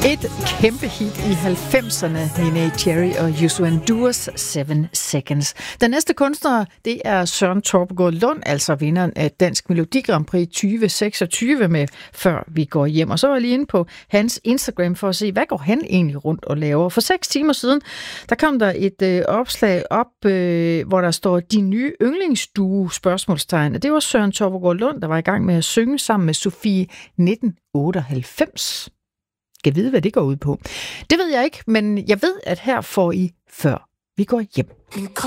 Et kæmpe hit i 90'erne, Neneh Cherry og Youssou N'Dours 7 Seconds. Den næste kunstner, det er Søren Torpegaard Lund, altså vinderen af Dansk Melodi Grand Prix 2026 med Før vi går hjem. Og så var jeg lige inde på hans Instagram for at se, hvad går han egentlig rundt og laver. For 6 timer siden, der kom der et opslag op, hvor der står, din nye yndlingsduo, spørgsmålstegn. Det var Søren Torpegaard Lund, der var i gang med at synge sammen med Sofie 1998. Skal vide, hvad det går ud på. Det ved jeg ikke, men jeg ved, at her får I Før vi går hjem.